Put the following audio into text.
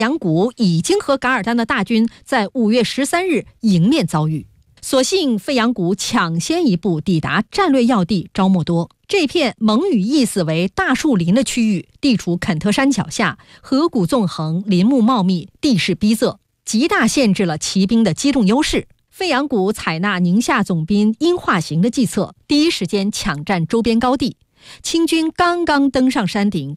阳谷已经和噶尔丹的大军在5月13日迎面遭遇，所幸费扬古抢先一步抵达战略要地昭莫多。这片蒙语意思为大树林的区域，地处肯特山脚下，河谷纵横，林木茂密，地势逼仄，极大限制了骑兵的机动优势。费扬古采纳宁夏总兵殷化行的计策，第一时间抢占周边高地。清军刚刚登上山顶，